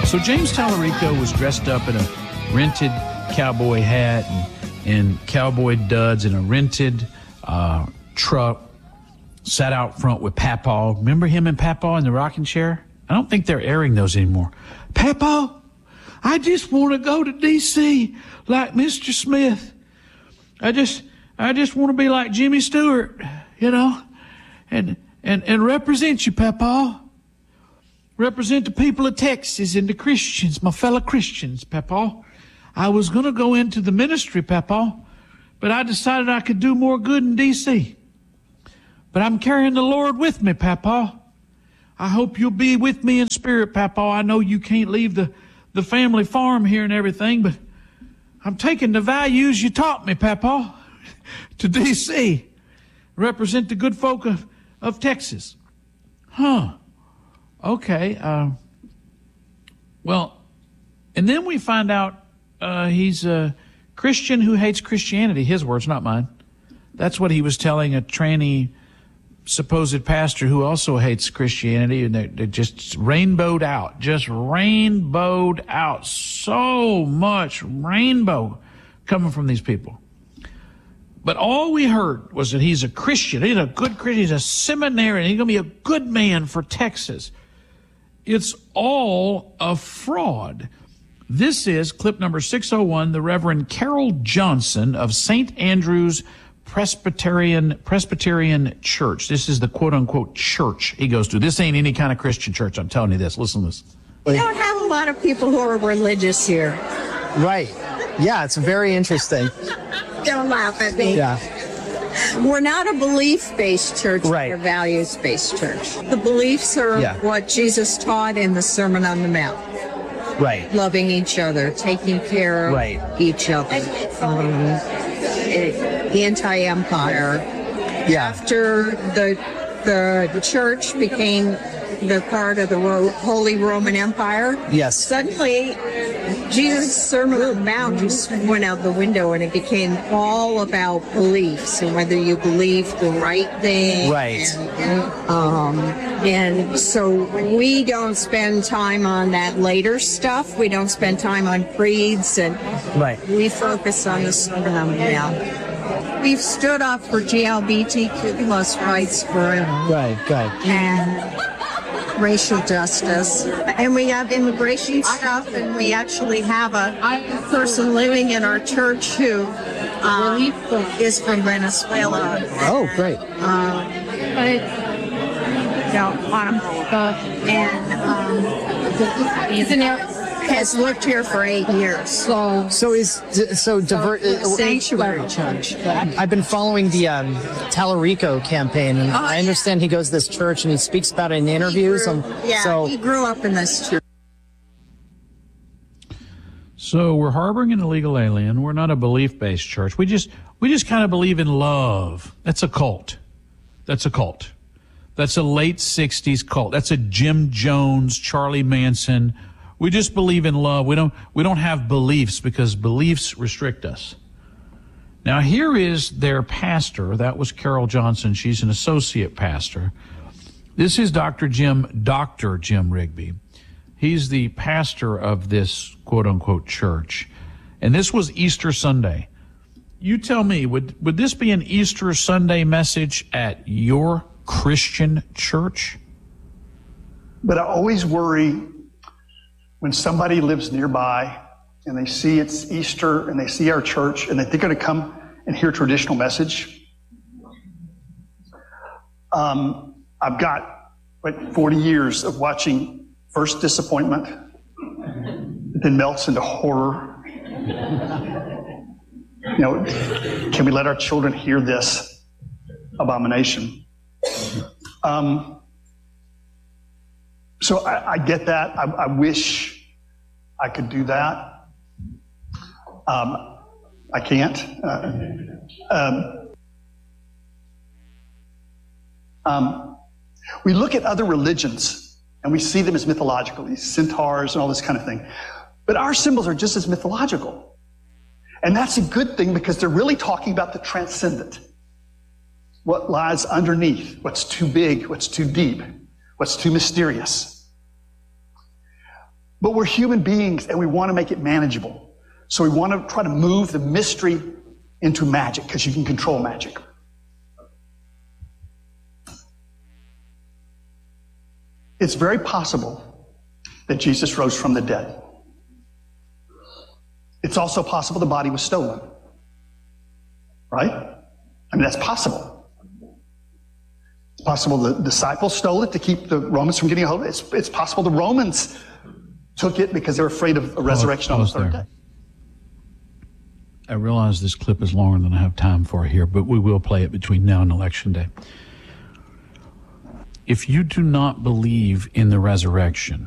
So James Tallarico was dressed up in a rented cowboy hat and cowboy duds in a rented truck, sat out front with Papaw. Remember him and Papaw in the rocking chair? I don't think they're airing those anymore. Papaw, I just want to go to D.C. like Mr. Smith. I just want to be like Jimmy Stewart, you know, and represent you, Papaw. Represent the people of Texas and the Christians, my fellow Christians, Papaw. I was going to go into the ministry, Papaw, but I decided I could do more good in D.C. But I'm carrying the Lord with me, Papaw. I hope you'll be with me in spirit, Papaw. I know you can't leave the family farm here and everything, but I'm taking the values you taught me, Papaw, to D.C. Represent the good folk of Texas. Huh. Okay. Well, and then we find out he's a Christian who hates Christianity. His words, not mine. That's what he was telling a tranny supposed pastor who also hates Christianity, and they just rainbowed out. So much rainbow coming from these people. But all we heard was that he's a Christian. He's a good Christian. He's a seminarian. He's going to be a good man for Texas. It's all a fraud. This is clip number 601, the Reverend Carol Johnson of St. Andrew's Presbyterian Church. This is the quote-unquote church he goes to. This ain't any kind of Christian church. I'm telling you this. Listen to this. We don't have a lot of people who are religious here. Right. Yeah, it's very interesting. Don't laugh at me. Yeah. We're not a belief-based church. Right. We're a values-based church. The beliefs are what Jesus taught in the Sermon on the Mount. Right. Loving each other, taking care of each other. Anti-empire. Yeah. After the church became the part of the Holy Roman Empire, suddenly Jesus' Sermon on the Mount just went out the window, and it became all about beliefs and whether you believe the right thing. Right. And so we don't spend time on that later stuff. We don't spend time on creeds, and we focus on the Sermon on the Mount. We've stood up for GLBTQ plus rights forever. Right, good. And racial justice. And we have immigration stuff, and we actually have a person living in our church who is from Venezuela. Oh, great. Has lived here for 8 years. Sanctuary church. I've been following the Tallarico campaign, and I understand he goes to this church and he speaks about it in interviews. He grew up in this church. So we're harboring an illegal alien. We're not a belief-based church. We just kind of believe in love. That's a cult. That's a late 60s cult. That's a Jim Jones, Charlie Manson. We just believe in love. We don't have beliefs because beliefs restrict us. Now here is their pastor. That was Carol Johnson. She's an associate pastor. This is Dr. Jim Rigby. He's the pastor of this quote-unquote church. And this was Easter Sunday. You tell me, would this be an Easter Sunday message at your Christian church? But I always worry when somebody lives nearby and they see it's Easter and they see our church and they're going to come and hear a traditional message. I've got 40 years of watching first disappointment, then melts into horror. Can we let our children hear this abomination? So I get that. I wish I could do that. I can't. We look at other religions and we see them as mythological, these centaurs and all this kind of thing. But our symbols are just as mythological. And that's a good thing because they're really talking about the transcendent. What lies underneath, what's too big, what's too deep, what's too mysterious. But we're human beings and we want to make it manageable. So we want to try to move the mystery into magic because you can control magic. It's very possible that Jesus rose from the dead. It's also possible the body was stolen. Right? I mean, that's possible. It's possible the disciples stole it to keep the Romans from getting a hold of it. It's possible the Romans took it because they were afraid of a resurrection on the third day. I realize this clip is longer than I have time for here, but we will play it between now and Election Day. If you do not believe in the resurrection,